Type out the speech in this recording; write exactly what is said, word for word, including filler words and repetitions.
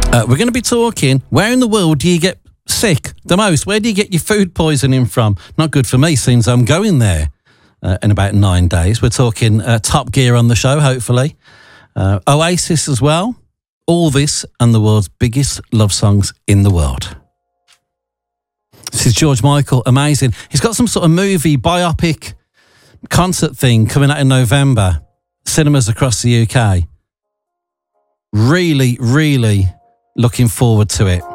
Uh, we're going to be talking, where in the world do you get sick the most? Where do you get your food poisoning from? Not good for me, since I'm going there uh, in about nine days. We're talking uh, Top Gear on the show, hopefully. Uh, Oasis as well. All this and the world's biggest love songs in the world. This is George Michael, amazing. He's got some sort of movie, biopic, concert thing coming out in November. Cinemas across the U K. Really, really looking forward to it.